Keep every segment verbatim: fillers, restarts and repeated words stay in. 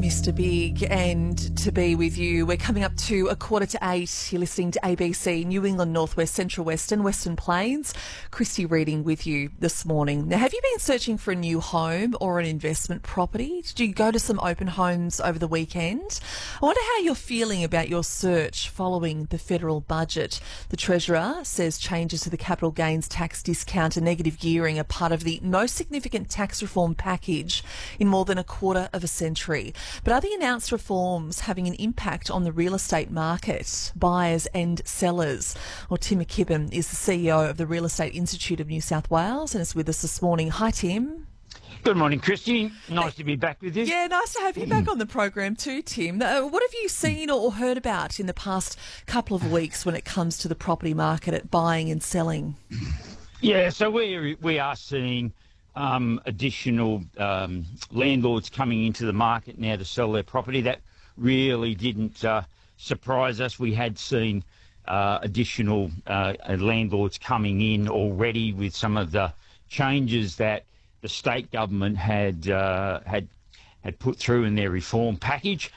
Mister Big, and to be with you. We're coming up to a quarter to eight. You're listening to A B C, New England, Northwest, Central Western, Western Plains. Christy Reading with you this morning. Now, have you been searching for a new home or an investment property? Did you go to some open homes over the weekend? I wonder how you're feeling about your search following the federal budget. The Treasurer says changes to the capital gains tax discount and negative gearing are part of the most significant tax reform package in more than a quarter of a century. But are the announced reforms having an impact on the real estate market, buyers and sellers? Well, Tim McKibben is the C E O of the Real Estate Institute of New South Wales and is with us this morning. Hi, Tim. Good morning, Christy. Nice to be back with you. Yeah, nice to have you back on the program too, Tim. Uh, what have you seen or heard about in the past couple of weeks when it comes to the property market at buying and selling? Yeah, so we we are seeing um, additional um, landlords coming into the market now to sell their property. That really didn't uh, surprise us. We had seen uh, additional uh, landlords coming in already with some of the changes that the state government had uh, had had put through in their reform package.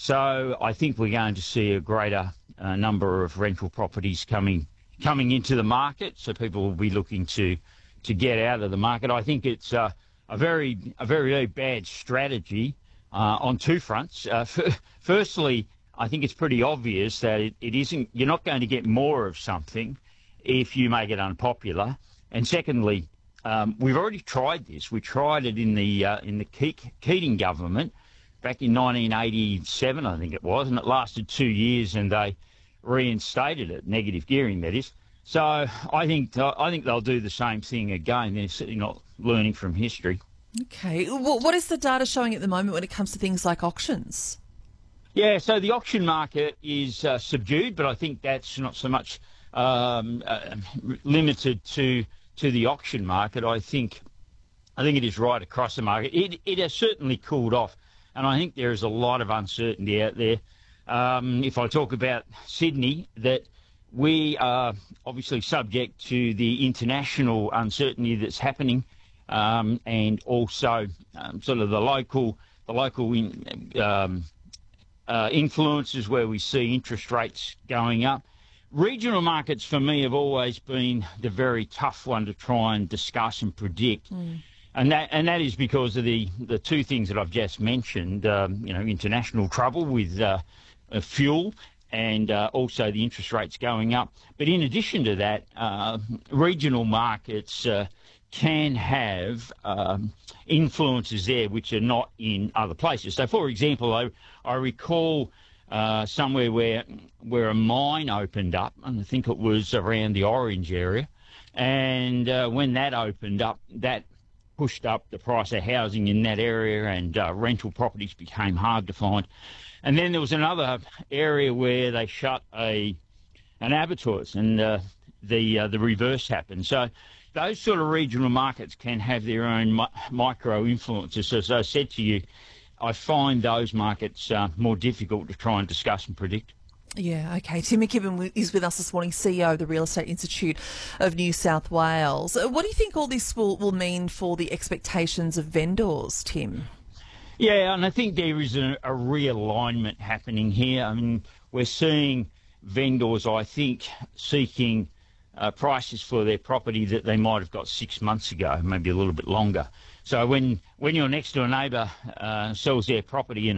So I think we're going to see a greater uh, number of rental properties coming coming into the market. So people will be looking to to get out of the market. I think it's uh, a very a very, very bad strategy uh, on two fronts. Uh, f- firstly, I think it's pretty obvious that it, it isn't. You're not going to get more of something if you make it unpopular. And secondly, Um, we've already tried this. We tried it in the uh, in the Ke- Keating government back in nineteen eighty-seven, I think it was, and it lasted two years, and they reinstated it, negative gearing, that is. So I think uh, I think they'll do the same thing again. They're certainly not learning from history. Okay. Well, what is the data showing at the moment when it comes to things like auctions? Yeah, so the auction market is uh, subdued, but I think that's not so much um, uh, limited to. to the auction market. I think I think it is right across the market. It, it has certainly cooled off, and I think there is a lot of uncertainty out there. Um, if I talk about Sydney, that we are obviously subject to the international uncertainty that's happening, um, and also um, sort of the local the local in, um, uh, influences where we see interest rates going up. Regional markets, for me, have always been the very tough one to try and discuss and predict. Mm. And that and that is because of the, the two things that I've just mentioned, um, you know, international trouble with uh, uh, fuel and uh, also the interest rates going up. But in addition to that, uh, regional markets uh, can have um, influences there which are not in other places. So, for example, I, I recall Uh, somewhere where where a mine opened up, and I think it was around the Orange area, and uh, when that opened up, that pushed up the price of housing in that area, and uh, rental properties became hard to find. And then there was another area where they shut a an abattoirs, and uh, the uh, the reverse happened. So those sort of regional markets can have their own mi- micro influences. So, as I said to you, I find those markets uh, more difficult to try and discuss and predict. Yeah, okay. Tim McKibben is with us this morning, C E O of the Real Estate Institute of New South Wales. What do you think all this will, will mean for the expectations of vendors, Tim? Yeah, and I think there is a, a realignment happening here. I mean, we're seeing vendors, I think, seeking uh, prices for their property that they might have got six months ago, maybe a little bit longer. So when, when you're next to a neighbour uh, sells their property in